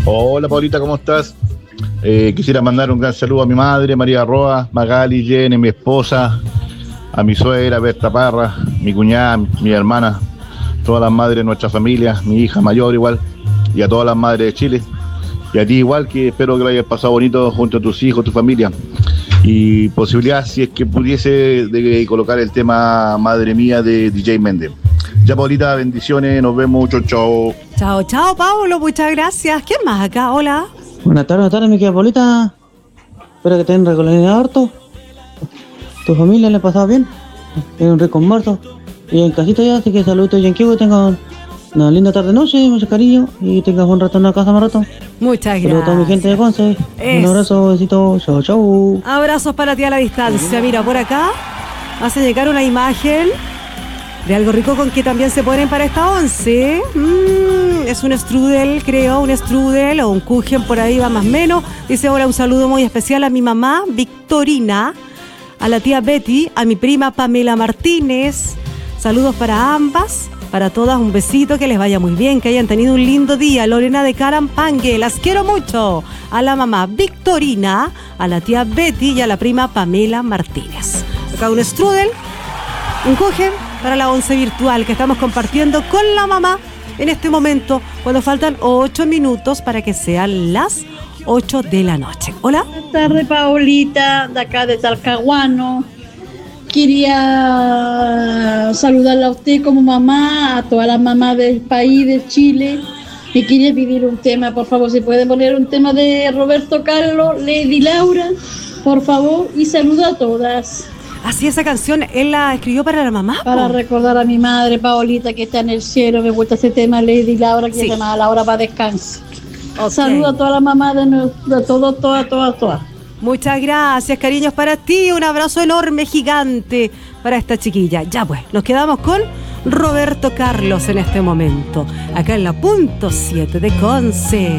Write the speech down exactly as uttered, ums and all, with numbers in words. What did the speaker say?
Hola Paulita, ¿cómo estás? Eh, quisiera mandar un gran saludo a mi madre, María Roa, Magali, Jenny, mi esposa, a mi suegra, Berta Parra, mi cuñada, mi hermana, todas las madres de nuestra familia, mi hija mayor igual, y a todas las madres de Chile. Y a ti igual, que espero que lo hayas pasado bonito junto a tus hijos, tu familia. Y posibilidad, si es que pudiese, de colocar el tema Madre Mía de D J Méndez. Ya, Paulita, bendiciones, nos vemos, chau, chau. Chao, chao, Paulo, muchas gracias. ¿Quién más acá? Hola. Buenas tardes, buenas tardes, mi querida Paulita. Espero que te den recolonido harto. ¿Tu familia le ha pasado bien? Tiene un rico almuerzo. Y en casita ya, así que saludos y en Kiwi, tengan una linda tarde-noche, mucho cariño. Y tengas un rato en la casa más rato. Muchas gracias. Saludos a toda mi gente de Conce. Es. Un abrazo, besito, chau, chau. Abrazos para ti a la distancia. Mira, por acá hace llegar una imagen de algo rico con que también se ponen para esta once. Mm, es un strudel, creo, un strudel o un kuchen, por ahí va más o menos. Dice, hola, un saludo muy especial a mi mamá, Victorina, a la tía Betty, a mi prima Pamela Martínez. Saludos para ambas, para todas, un besito, que les vaya muy bien, que hayan tenido un lindo día. Lorena de Carampangue, las quiero mucho. A la mamá Victorina, a la tía Betty y a la prima Pamela Martínez. Acá un strudel, un kuchen para la once virtual que estamos compartiendo con la mamá en este momento, cuando faltan ocho minutos para que sean las ocho de la noche. Hola. Buenas tardes, Paulita, de acá de Talcahuano. Quería saludarla a usted como mamá, a todas las mamás del país, de Chile. Y quería pedir un tema, por favor, si puede poner un tema de Roberto Carlos, Lady Laura, por favor, y saluda a todas. Así, esa canción él la escribió para la mamá. Para po. recordar a mi madre, Paolita, que está en el cielo. Me gusta ese tema, Lady Laura, que Sí. se llama Laura para descanso. Okay. Saludo a todas las mamás de, de todos, todas, todas, todas. Muchas gracias, cariños para ti. Un abrazo enorme, gigante para esta chiquilla. Ya pues, nos quedamos con Roberto Carlos en este momento. Acá en la punto siete de Conce.